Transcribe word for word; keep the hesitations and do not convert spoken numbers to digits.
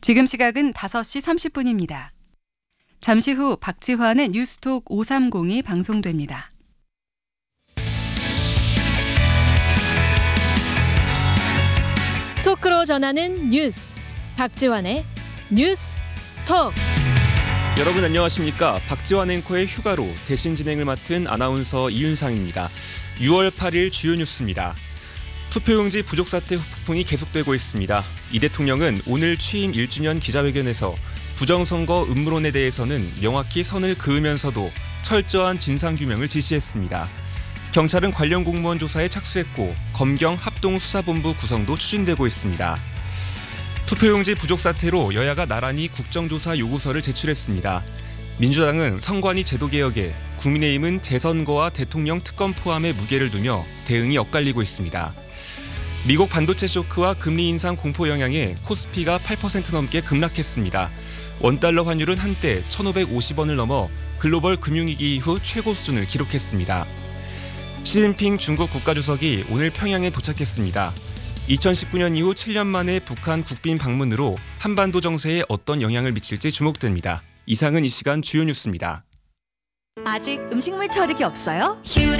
지금 시각은 다섯 시 삼십 분입니다. 잠시 후 박지환의 뉴스톡 오삼공이 방송됩니다. 토크로 전하는 뉴스, 박지환의 뉴스톡. 여러분 안녕하십니까? 박지환 앵커의 휴가로 대신 진행을 맡은 아나운서 이윤상입니다. 유월 팔일 주요 뉴스입니다. 투표용지 부족 사태 후폭풍이 계속되고 있습니다. 이 대통령은 오늘 취임 일 주년 기자회견에서 부정선거 음모론에 대해서는 명확히 선을 그으면서도 철저한 진상규명을 지시했습니다. 경찰은 관련 공무원 조사에 착수했고 검경 합동수사본부 구성도 추진되고 있습니다. 투표용지 부족 사태로 여야가 나란히 국정조사 요구서를 제출했습니다. 민주당은 선관위 제도개혁에, 국민의힘은 재선거와 대통령 특검 포함의 무게를 두며 대응이 엇갈리고 있습니다. 미국 반도체 쇼크와 금리 인상 공포 영향에 코스피가 팔 퍼센트 넘게 급락했습니다. 원달러 환율은 한때 천오백오십 원을 넘어 글로벌 금융위기 이후 최고 수준을 기록했습니다. 시진핑 중국 국가주석이 오늘 평양에 도착했습니다. 이천십구 년 이후 칠 년 만에 북한 국빈 방문으로 한반도 정세에 어떤 영향을 미칠지 주목됩니다. 이상은 이 시간 주요 뉴스입니다. 아직 음식물 처리기 없어요?